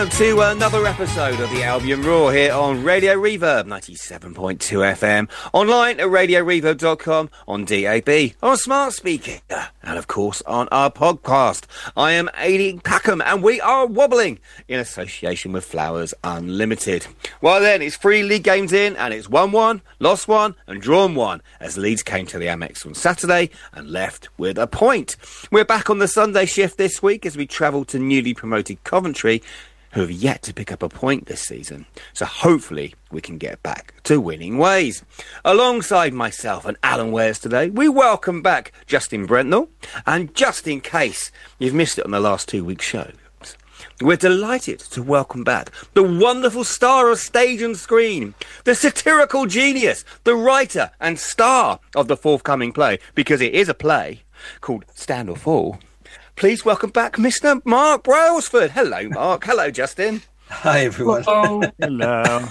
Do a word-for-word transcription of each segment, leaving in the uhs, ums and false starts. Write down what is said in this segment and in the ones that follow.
To another episode of the Albion Roar here on Radio Reverb ninety-seven point two F M, online at radio reverb dot com, on D A B, on smart speaker, and of course on our podcast. I am Aileen Packham and we are wobbling in association with Flowers Unlimited. Well then, it's three league games in and it's one one, lost one and drawn one as Leeds came to the Amex on Saturday and left with a point. We're back on the Sunday shift this week as we travel to newly promoted Coventry, who have yet to pick up a point this season. So hopefully we can get back to winning ways. Alongside myself and Alan Wares today, we welcome back Justin Brentnell. And just in case you've missed it on the last two weeks' shows, we're delighted to welcome back the wonderful star of stage and screen, the satirical genius, the writer and star of the forthcoming play, because it is a play, called Stand or Fall. Please welcome back Mister Mark Brailsford. Hello, Mark. Hello, Justin. Hi, everyone. Oh, hello.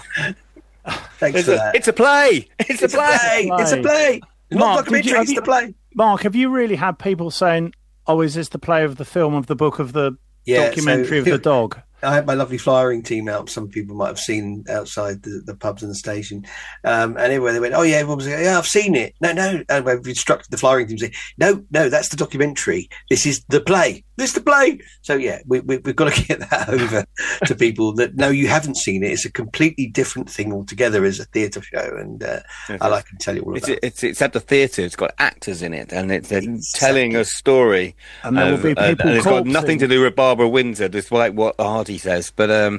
Thanks it's for a, that. It's a play. It's, It's a play. a play. It's a play. Not Mark, documentary, did you- have it's you- the play. Mark, have you really had people saying, oh, is this the play of the film, of the book, of the Yeah, documentary so- of the dog? I had my lovely flyering team out. Some people might have seen outside the, the pubs and the station. Um, and anyway, they went, oh, yeah, everyone was like, yeah, I've seen it. No, no. And we've instructed the flyering team to say, no, no, that's the documentary. This is the play. This is the play. So, yeah, we, we, we've got to get that over to people that, no, you haven't seen it. It's a completely different thing altogether as a theatre show. And uh, I'll I can tell you all It's, about it. it's, it's at the theatre. It's got actors in it, and it's they're Exactly. telling a story. And there will of- be uh, people and it's got corpsing. nothing to do with Barbara Windsor, just like what Hardy says. But um,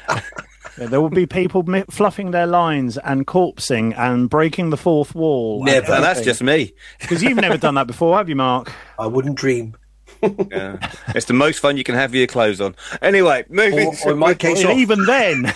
Yeah, there will be people mi- fluffing their lines and corpsing and breaking the fourth wall. Never. and that's just me. Because you've never done that before, have you, Mark? I wouldn't dream. Yeah. It's the most fun you can have with your clothes on. Anyway, moving. Or, or in my case, Well, off. even then.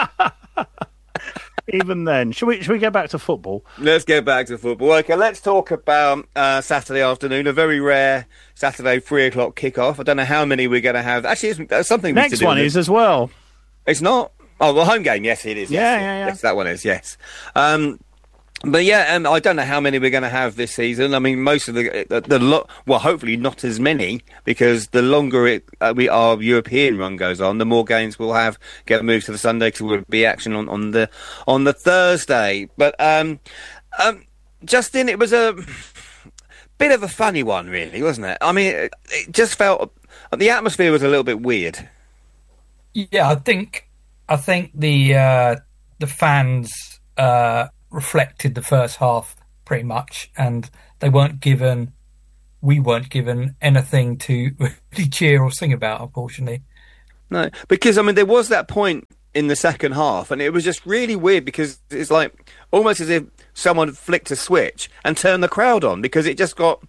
Even then. Should we, should we get back to football? Let's get back to football. Okay, let's talk about uh, Saturday afternoon, a very rare Saturday three o'clock kickoff. I don't know how many we're going to have. Actually, it's uh, something we Next to do one with- is as well. It's not. Oh, the home game. Yes, it is. Yes, Yeah, yes, yeah, yeah. Yes, that one is. Yes. Um, but yeah, um, I don't know how many we're going to have this season. I mean, most of the the, the lo- well, hopefully not as many, because the longer it uh, we our European run goes on, the more games we'll have get moved to the Sunday, because there will be action on, on the on the Thursday. But um, um, Justin, it was a bit of a funny one, really, wasn't it? I mean, it, it just felt the atmosphere was a little bit weird. yeah. I think I think the uh, the fans uh, reflected the first half pretty much, and they weren't given, we weren't given anything to really cheer or sing about, unfortunately. No, because I mean, there was that point in the second half, and it was just really weird, because it's like almost as if someone flicked a switch and turned the crowd on, because it just got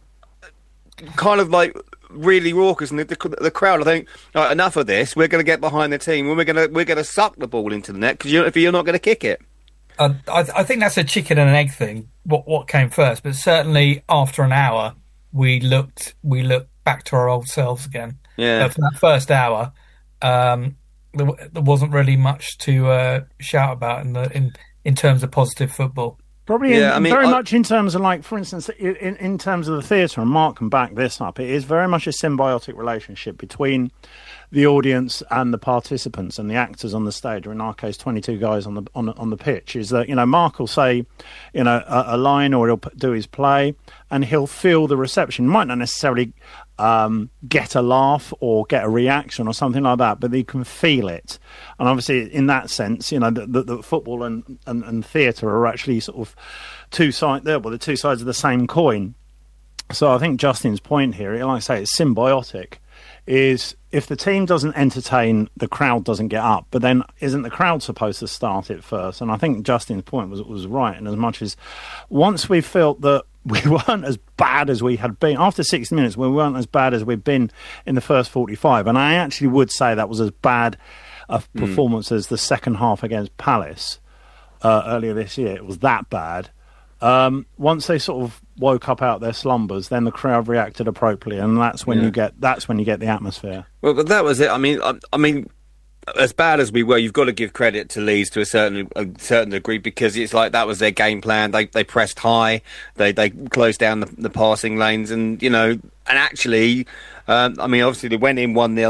kind of like really raucous, and the, the, the crowd, I think, right, enough of this. We're going to get behind the team, and we're going to we're going to suck the ball into the net, because you, if you're not going to kick it. Uh, I, I think that's a chicken and an egg thing. What what came first? But certainly after an hour, we looked we looked back to our old selves again. Yeah. Uh, for that first hour, um, there, w- there wasn't really much to uh, shout about in the in in terms of positive football. Probably Yeah, in, I mean, very I- much in terms of, like, for instance, in, in terms of the theatre, and Mark can back this up, it is very much a symbiotic relationship between the audience and the participants and the actors on the stage, or in our case, twenty-two guys on the on, on the pitch. Is that, you know, Mark will say, you know, a, a line, or he'll p- do his play, and he'll feel the reception. Might not necessarily um, get a laugh or get a reaction or something like that, but he can feel it. And obviously, in that sense, you know, the, the, the football and, and, and theatre are actually sort of two sides there, well, the two sides of the same coin. So I think Justin's point here, like I say, it's symbiotic, is if the team doesn't entertain, the crowd doesn't get up. But then isn't the crowd supposed to start it first? And I think Justin's point was was right, in as much as once we felt that we weren't as bad as we had been, after sixty minutes, we weren't as bad as we'd been in the first forty-five. And I actually would say that was as bad a performance mm. as the second half against Palace uh, earlier this year. It was that bad. Um, once they sort of woke up out their slumbers, then the crowd reacted appropriately, and that's when Yeah. you get that's when you get the atmosphere. Well, but that was it. I mean, I, I mean, as bad as we were, you've got to give credit to Leeds to a certain a certain degree, because it's like that was their game plan. They they pressed high, they they closed down the, the passing lanes, and you know, and actually, um, I mean, obviously they went in one nil up,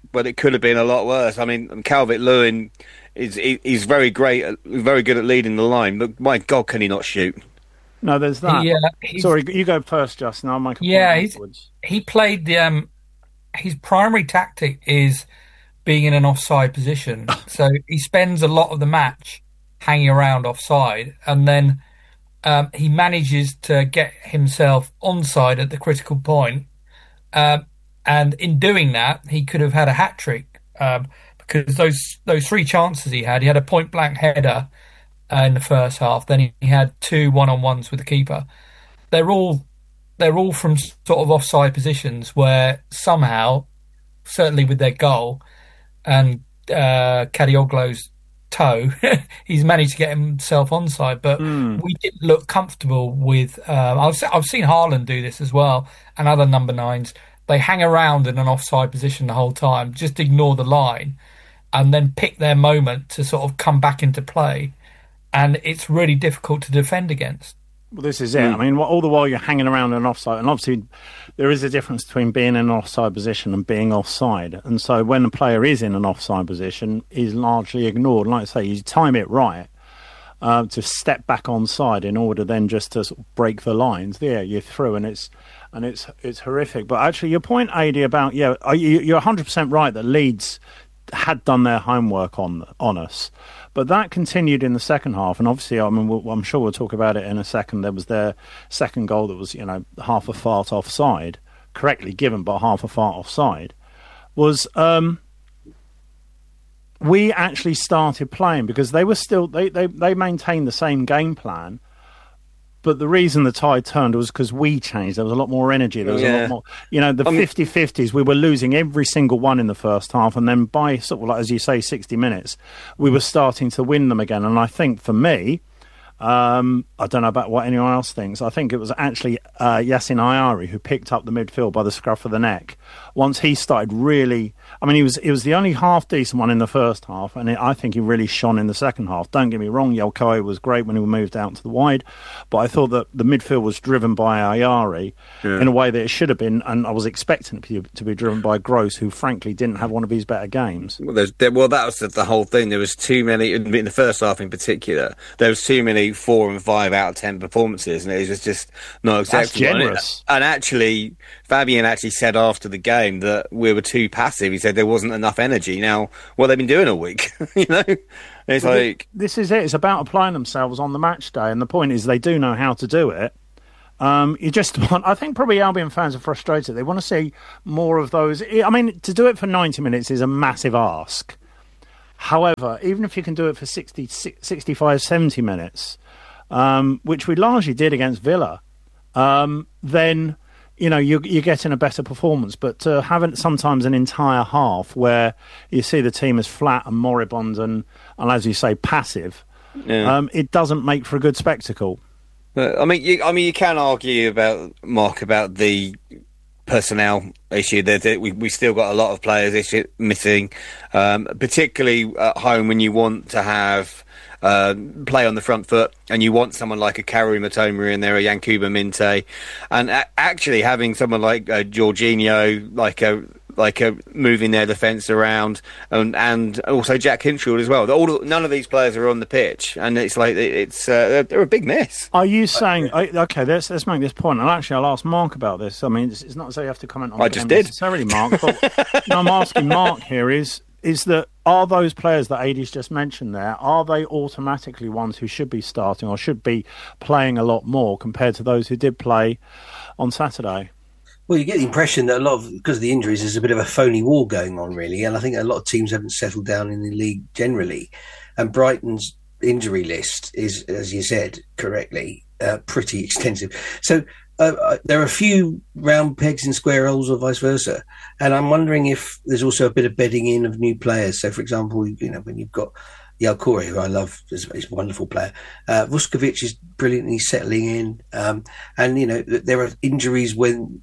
but it could have been a lot worse. I mean, Calvert-Lewin is he's very great, at, very good at leading the line, but my God, can he not shoot? No, there's that. Yeah, Sorry, you go first, Justin. I'll make a point yeah, afterwards. He played the um, his primary tactic is being in an offside position, so he spends a lot of the match hanging around offside, and then um, he manages to get himself onside at the critical point. Um, and in doing that, he could have had a hat trick um, because those those three chances he had, he had a point blank header uh, in the first half. Then he, he had two one on ones with the keeper. They're all they're all from sort of offside positions where somehow, certainly with their goal and uh, Kadioglu's toe, he's managed to get himself onside. But mm. we didn't look comfortable with. Um, I've I've seen Haaland do this as well, and other number nines. They hang around in an offside position the whole time, just ignore the line, and then pick their moment to sort of come back into play. And it's really difficult to defend against. Well, this is it. Mm. I mean, all the while you're hanging around in an offside, and obviously there is a difference between being in an offside position and being offside. And so when a player is in an offside position, he's largely ignored. Like I say, you time it right uh, to step back onside in order then just to sort of break the lines. Yeah, you're through, and it's and it's it's horrific. But actually, your point, Adi, about yeah, you're one hundred percent right that Leeds had done their homework on on us. But that continued in the second half, and obviously, I mean, we'll, I'm sure we'll talk about it in a second. There was their second goal that was, you know, half a fart offside, correctly given, but half a fart offside. Was um, we actually started playing because they were still they they they maintained the same game plan. But the reason the tide turned was because we changed. There was a lot more energy. There was yeah. a lot more, you know, the fifty-fifties, we were losing every single one in the first half. And then by sort of like, as you say, sixty minutes, we were starting to win them again. And I think for me, um, I don't know about what anyone else thinks. I think it was actually uh, Yassin Ayari who picked up the midfield by the scruff of the neck. Once he started really, I mean, he was he was the only half decent one in the first half, and it, I think he really shone in the second half. Don't get me wrong, Yelkoe was great when he moved out to the wide, but I thought that the midfield was driven by Ayari yeah. in a way that it should have been, and I was expecting it to be, to be driven by Gross, who frankly didn't have one of his better games. Well, there's, there, well that was the, the whole thing. There was too many, in the first half in particular, there was too many four and five out of ten performances, and it was just not acceptable. That's generous. And, and actually, Fabian actually said after the game that we were too passive. He said there wasn't enough energy. Now, what they've been doing all week, you know? It's well, like... This is it. It's about applying themselves on the match day, and the point is they do know how to do it. Um, you just want... I think probably Albion fans are frustrated. They want to see more of those. I mean, to do it for ninety minutes is a massive ask. However, even if you can do it for sixty, sixty-five, seventy minutes, um, which we largely did against Villa, um, then... You know, you're, you're getting a better performance, but to have it sometimes an entire half where you see the team as flat and moribund and, and as you say, passive, yeah. um, it doesn't make for a good spectacle. But, I mean, you, I mean, you can argue about Mark about the personnel issue. That we we still got a lot of players issue, missing, um, particularly at home when you want to have. Uh, play on the front foot, and you want someone like a Karu Matoma in there, a Yankuba Minte, and a- actually having someone like uh, Jorginho, like a like a moving their defence around, and and also Jack Hinshaw as well. All none of these players are on the pitch, and it's like it's uh, they're a big miss. Are you saying okay? Let's let's make this point. And actually, I'll ask Mark about this. I mean, it's, it's not as though you have to comment on. I the just game did necessarily, Mark. But no, I'm asking Mark here is. Is that are those players that Adi's just mentioned there, are they automatically ones who should be starting or should be playing a lot more compared to those who did play on Saturday? Well, you get the impression that a lot of, because of the injuries, there's a bit of a phony war going on, really. And I think a lot of teams haven't settled down in the league generally. And Brighton's injury list is, as you said correctly, uh, pretty extensive. So uh, there are a few round pegs in square holes or vice versa. And I'm wondering if there's also a bit of bedding in of new players. So, for example, you know, when you've got Yalkore, who I love, is a wonderful player. Uh, Vuskovic is brilliantly settling in. Um, and, you know, there are injuries when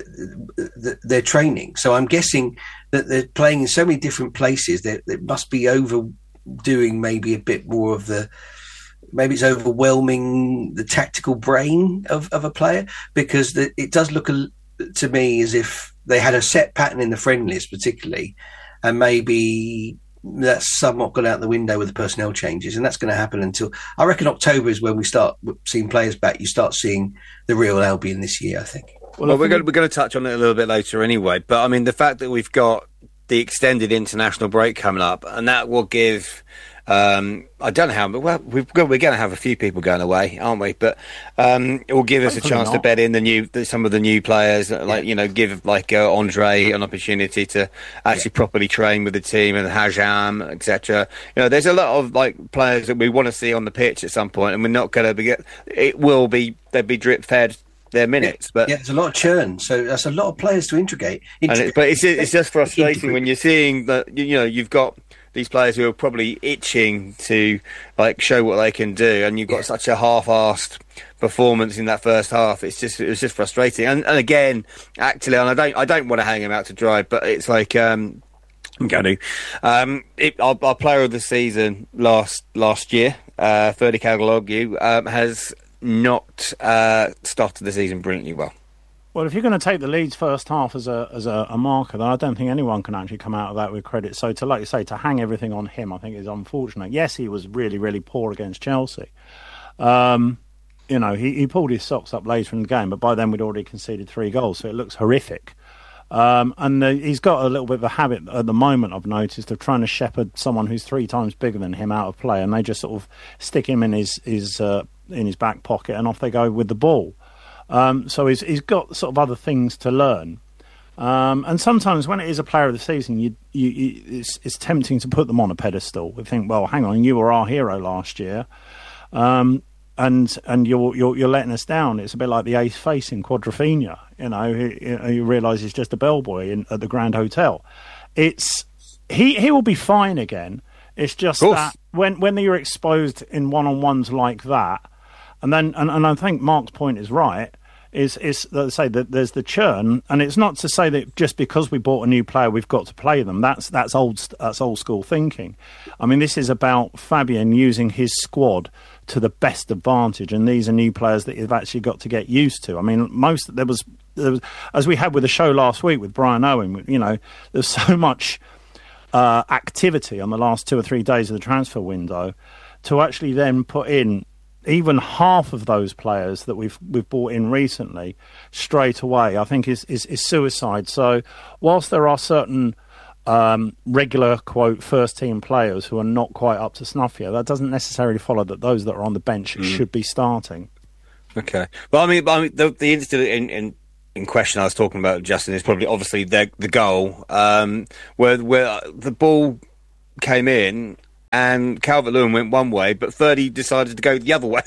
they're training. So I'm guessing that they're playing in so many different places that it must be overdoing maybe a bit more of the... Maybe it's overwhelming the tactical brain of, of a player, because the, it does look a, to me as if they had a set pattern in the friendlies particularly, and maybe that's somewhat gone out the window with the personnel changes, and that's going to happen until I reckon October is when we start seeing players back. You start seeing the real Albion this year, I think. Well, well we're going to, we're going to touch on it a little bit later anyway. But I mean, the fact that we've got the extended international break coming up, and that will give. Um, I don't know how, but well, we've got, we're going to have a few people going away, aren't we? But um, it will give us Hopefully a chance not. to bed in the new, the, some of the new players, like yeah. you know, give like uh, Andre an opportunity to actually yeah. properly train with the team, and Hajam, et cetera. You know, there's a lot of like players that we want to see on the pitch at some point, and we're not going to be. It will be they'll be drip fed their minutes, yeah. but yeah, there's a lot of churn, so that's a lot of players to integrate. And it, but it's it's just frustrating when you're seeing that you know you've got. These players who are probably itching to like show what they can do, and you've got yeah. such a half-assed performance in that first half. It's just it was just frustrating. And, and again, actually, and I don't I don't want to hang him out to dry, but it's like um, I'm going to. Um, it, our, our player of the season last last year, uh, Ferdy Kagaoglu, um, has not uh, started the season brilliantly well. Well, if you're going to take the Leeds first half as a as a, a marker, then I don't think anyone can actually come out of that with credit. So to, like you say, to hang everything on him, I think is unfortunate. Yes, he was really, really poor against Chelsea. Um, you know, he, he pulled his socks up later in the game, but by then we'd already conceded three goals, so it looks horrific. Um, and uh, he's got a little bit of a habit at the moment, I've noticed, of trying to shepherd someone who's three times bigger than him out of play, and they just sort of stick him in his his uh, in his back pocket, and off they go with the ball. Um, so he's he's got sort of other things to learn, um, and sometimes when it is a player of the season, you, you, you it's, it's tempting to put them on a pedestal. We think, well, hang on, you were our hero last year, um, and and you're, you're you're letting us down. It's a bit like the eighth face in Quadrophenia. You know, you, you realise he's just a bellboy in, at the Grand Hotel. It's he he will be fine again. It's just that when when you're exposed in one on ones like that. And then, and, and I think Mark's point is right. Is is let's say that there's the churn, and it's not to say that just because we bought a new player we've got to play them. That's that's old that's old school thinking. I mean, this is about Fabian using his squad to the best advantage, and these are new players that you've actually got to get used to. I mean, most there was, there was as we had with the show last week with Brian Owen. You know, there's so much uh, activity on the last two or three days of the transfer window to actually then put in. Even half of those players that we've we've brought in recently straight away, I think is is, is suicide. So whilst there are certain um, regular quote first team players who are not quite up to snuff yet, that doesn't necessarily follow that those that are on the bench mm. should be starting. Okay, well, I mean, I mean the, the incident in, in in question I was talking about, Justin, is probably obviously the the goal um, where where the ball came in. And Calvert-Lewin went one way, but Ferdy decided to go the other way.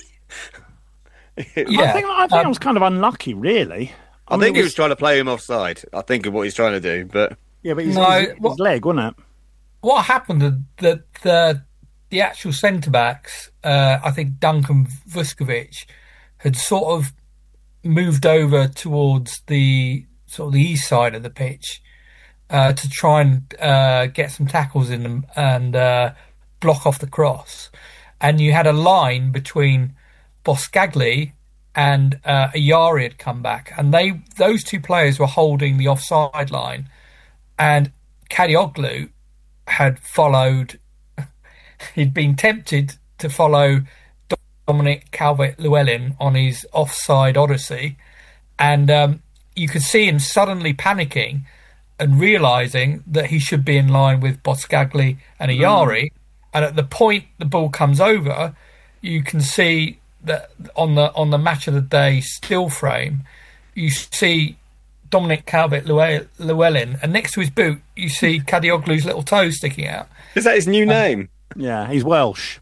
yeah, I think, I think um, I was kind of unlucky, really. I, I mean, think was... he was trying to play him offside. I think of what he's trying to do, but yeah, but his, no, his, his leg, wasn't it? What happened? That the the actual centre backs, uh, I think Duncan Vuskovic, had sort of moved over towards the sort of the east side of the pitch uh, to try and uh, get some tackles in them and. Uh, block off the cross, and you had a line between Boskagli and uh, Ayari had come back, and they those two players were holding the offside line, and Kadioglu had followed. He'd been tempted to follow Dominic Calvert-Lewin on his offside odyssey, and um, you could see him suddenly panicking and realising that he should be in line with Boskagli and Ayari. Mm. And at the point the ball comes over, you can see that on the on the match of the day still frame, you see Dominic Calvert-Lewin, and next to his boot, you see Kadioglu's little toe sticking out. Is that his new um, name? Yeah, he's Welsh.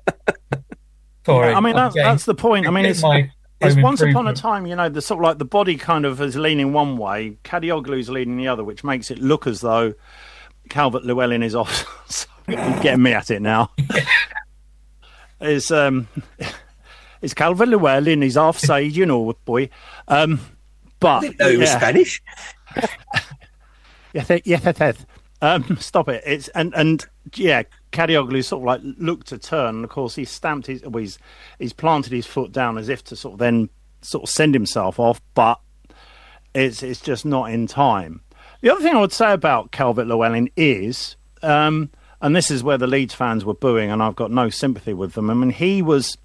Sorry, yeah, I mean that's, that's the point. I mean, it's, it's once upon a time, you know, the sort of like the body kind of is leaning one way, Kadioglu's leaning the other, which makes it look as though Calvert-Lewin is off. Getting me at it now. Is um, is Calvert-Lewin is offside, you know, boy. Um, but I didn't know he was yeah. Spanish. yes, yes, yes. Um, stop it. It's and and yeah, Kadioglu sort of like looked to turn, and of course he stamped his, well, he's he's planted his foot down as if to sort of then sort of send himself off, but it's it's just not in time. The other thing I would say about Calvert-Lewin is, um, and this is where the Leeds fans were booing, and I've got no sympathy with them. I mean, he was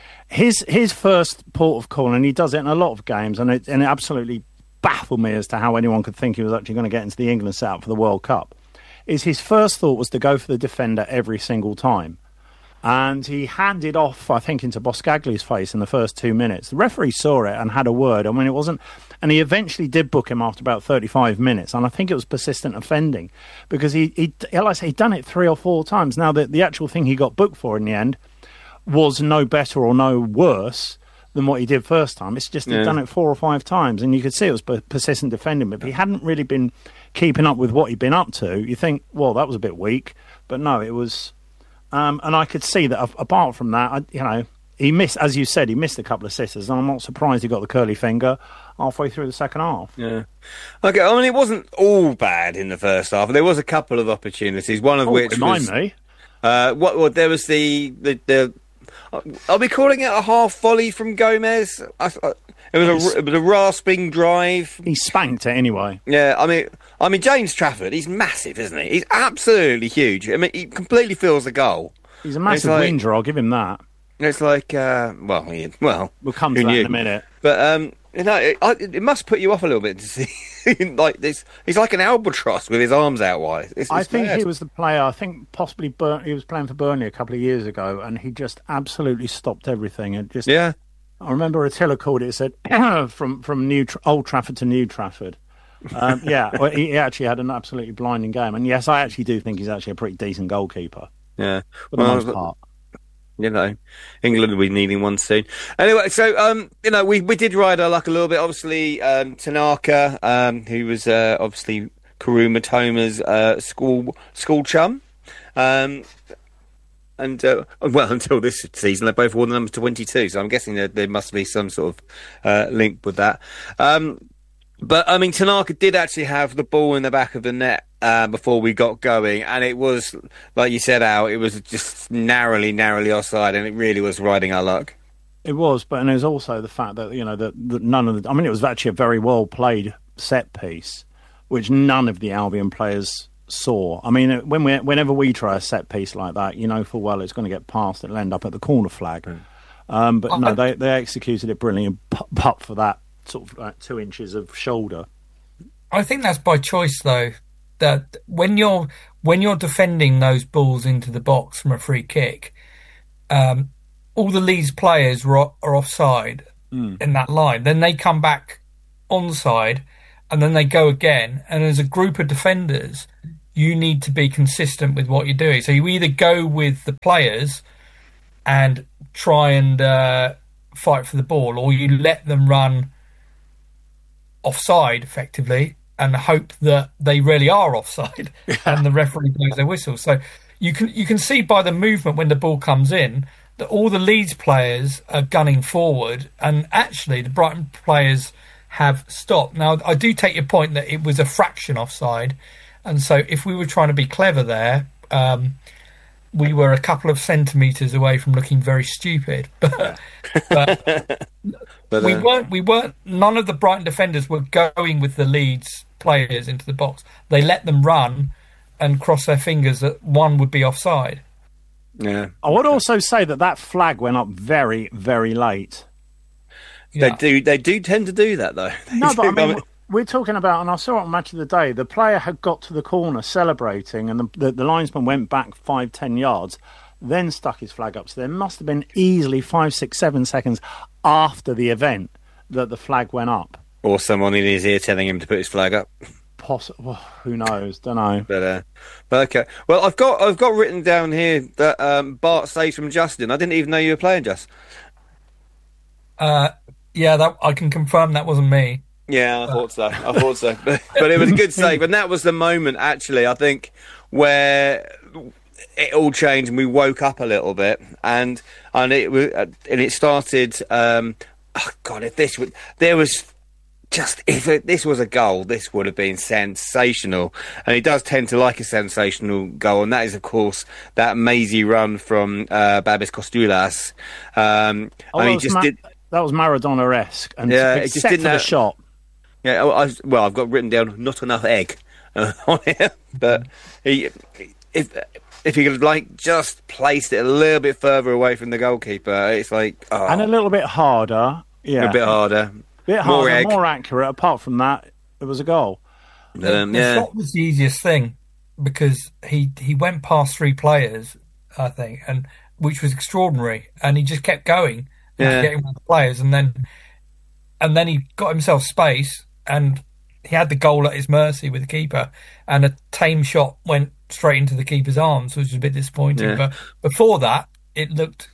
his his first port of call, and he does it in a lot of games, and it, and it absolutely baffled me as to how anyone could think he was actually going to get into the England setup for the World Cup. Is his first thought was to go for the defender every single time. And he handed off, I think, into Boscagli's face in the first two minutes. The referee saw it and had a word. I mean, it wasn't... And he eventually did book him after about thirty-five minutes. And I think it was persistent offending. Because he, he like I say, he'd done it three or four times. Now, the, the actual thing he got booked for in the end was no better or no worse than what he did first time. It's just he'd yeah. done it four or five times. And you could see it was persistent defending. But he hadn't really been keeping up with what he'd been up to. You think, well, that was a bit weak. But no, it was... Um, and I could see that apart from that, I, you know, he missed, as you said, he missed a couple of sitters, and I'm not surprised he got the curly finger halfway through the second half. Yeah. Okay, I mean, it wasn't all bad in the first half. There was a couple of opportunities, one of oh, which remind was... me. Uh, what, what, there was the... the, the are we calling it a half volley from Gomez? I, I, it, was a, it was a rasping drive. He spanked it anyway. Yeah, I mean... I mean, James Trafford, he's massive, isn't he? He's absolutely huge. I mean, he completely fills the goal. He's a massive like, winger, I'll give him that. It's like, uh, well, he, well... We'll come to that knew? in a minute. But, um, you know, it, it must put you off a little bit to see, like, this. He's like an albatross with his arms out wide. It's, it's I think bad. he was the player, I think possibly Burn, he was playing for Burnley a couple of years ago, and he just absolutely stopped everything. And just, yeah. I remember Attila called it, it said, from, from New Tra- Old Trafford to New Trafford. um, yeah, well, he actually had an absolutely blinding game. And yes, I actually do think he's actually a pretty decent goalkeeper. Yeah. For the well, most part. You know, England will be needing one soon. Anyway, so, um, you know, we, we did ride our luck a little bit. Obviously, um, Tanaka, um, who was uh, obviously Kuruma Toma's uh, school school chum. Um, and, uh, well, until this season, they both wore the number twenty-two. So I'm guessing that there must be some sort of uh, link with that. Um But, I mean, Tanaka did actually have the ball in the back of the net uh, before we got going. And it was, like you said, Al, it was just narrowly, narrowly offside. And it really was riding our luck. It was. But and there's also the fact that, you know, that, that none of the... I mean, it was actually a very well-played set piece, which none of the Albion players saw. I mean, when we, whenever we try a set piece like that, you know full well it's going to get past. It'll end up at the corner flag. Mm. Um, but, no, they, they executed it brilliantly. But for that, sort of like two inches of shoulder. I think that's by choice, though. That when you're when you're defending those balls into the box from a free kick, um, all the Leeds players are, are offside mm. in that line. Then they come back onside, and then they go again. And as a group of defenders, you need to be consistent with what you're doing. So you either go with the players and try and uh, fight for the ball, or you let them run offside effectively and hope that they really are offside yeah. and the referee blows their whistle. So you can you can see by the movement when the ball comes in that all the Leeds players are gunning forward, and actually the Brighton players have stopped. Now, I do take your point that it was a fraction offside, and so if we were trying to be clever there, um, we were a couple of centimetres away from looking very stupid. But, but, but uh... we weren't. We weren't. None of the Brighton defenders were going with the Leeds players into the box. They let them run and cross their fingers that one would be offside. Yeah. I would also say that that flag went up very, very late. Yeah. They do. They do tend to do that, though. They no, but I mean, I mean, we're talking about, and I saw it on Match of the Day. The player had got to the corner celebrating, and the, the, the linesman went back five, ten yards, then stuck his flag up. So there must have been easily five, six, seven seconds after the event that the flag went up. Or someone in his ear telling him to put his flag up. Possible. Well, who knows? Don't know. But, uh, but okay. Well, I've got I've got written down here that um, Bart saves from Justin. I didn't even know you were playing, Just. Uh, yeah, that I can confirm that wasn't me. Yeah, I thought so. I thought so. But, but it was a good save, and that was the moment, actually, I think, where it all changed and we woke up a little bit, and and it was and it started. Um, oh God, if this would there was. Just if it, this was a goal, this would have been sensational. And he does tend to like a sensational goal, and that is, of course, that mazy run from uh, Babis Costulas. Um, oh, and he just Ma- did. That was Maradona-esque, and yeah, it just didn't for have, the shot. Yeah, I, well, I've got written down not enough egg. uh, on it. But he, if if he could like just placed it a little bit further away from the goalkeeper, it's like oh, and a little bit harder. Yeah, a bit harder, bit more harder, egg. more accurate. Apart from that, it was a goal. Um, the yeah, shot was the easiest thing because he he went past three players, I think, and which was extraordinary, and he just kept going, Yeah. getting with the players, and then and then he got himself space, and he had the goal at his mercy with the keeper, and a tame shot went straight into the keeper's arms, which was a bit disappointing. Yeah. But before that, it looked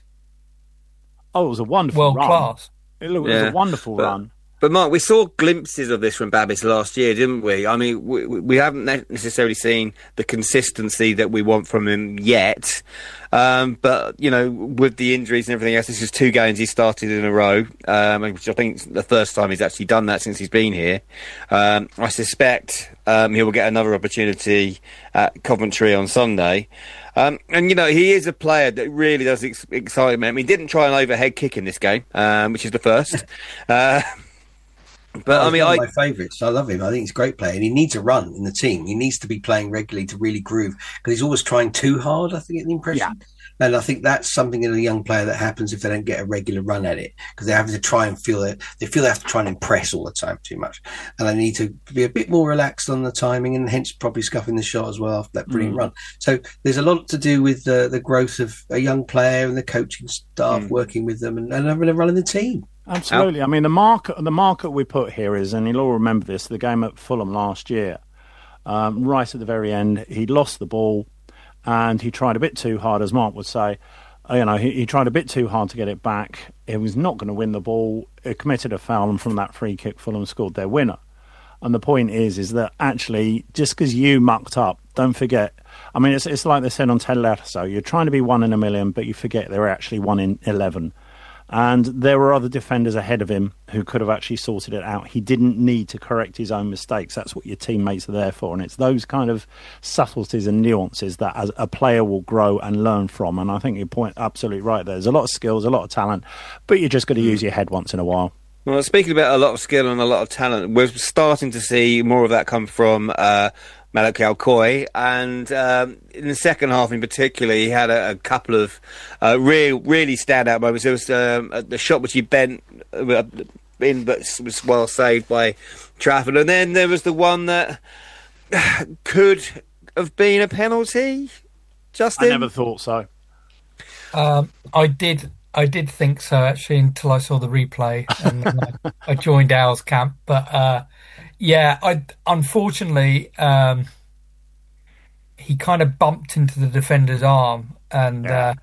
Oh, it was a wonderful world run. class. It looked, it Yeah, was a wonderful but- run. But Mark, we saw glimpses of this from Babis last year, didn't we? I mean, we, we haven't ne- necessarily seen the consistency that we want from him yet. Um, but, you know, with the injuries and everything else, this is two games he started in a row, um, which I think is the first time he's actually done that since he's been here. Um, I suspect um, he will get another opportunity at Coventry on Sunday. Um, and, you know, he is a player that really does ex- excite me. I mean, he didn't try an overhead kick in this game, um, which is the first. uh, But Oh, I mean, he's one I of my favourites. I love him. I think he's a great player, and he needs a run in the team. He needs to be playing regularly to really groove because he's always trying too hard. I think, get the impression, and I think that's something in a young player that happens if they don't get a regular run at it because they're having to try and feel it. They feel they have to try and impress all the time too much, and they need to be a bit more relaxed on the timing, and hence probably scuffing the shot as well after that brilliant Mm. run. So there's a lot to do with uh, the growth of a young player and the coaching staff Mm. working with them and, and having a run in the team. Absolutely. I mean, the market the market we put here is, and you'll all remember this, the game at Fulham last year. Um, right at the very end, he lost the ball, and he tried a bit too hard, as Mark would say. Uh, You know, he, he tried a bit too hard to get it back. He was not going to win the ball. He committed a foul, and from that free kick, Fulham scored their winner. And the point is, is that actually, just because you mucked up, don't forget. I mean, it's it's like they said on Ted Lasso. You're trying to be one in a million, but you forget there were actually one in eleven. And there were other defenders ahead of him who could have actually sorted it out. He didn't need to correct his own mistakes. That's what your teammates are there for. And it's those kind of subtleties and nuances that as a player will grow and learn from. And I think you point absolutely right there. There's a lot of skills, a lot of talent, but you're just going to use your head once in a while. Well, speaking about a lot of skill and a lot of talent, we're starting to see more of that come from uh, Malachi Alcoy, and um, in the second half in particular, he had a, a couple of uh, real, really standout moments. There was um, the shot which he bent uh, in, but was well saved by Trafford, and then there was the one that could have been a penalty. Justin, I never thought so. Um, I did. I did think so actually until I saw the replay and then I, I joined Al's camp. But uh, yeah, I unfortunately um, he kind of bumped into the defender's arm and Yeah. uh,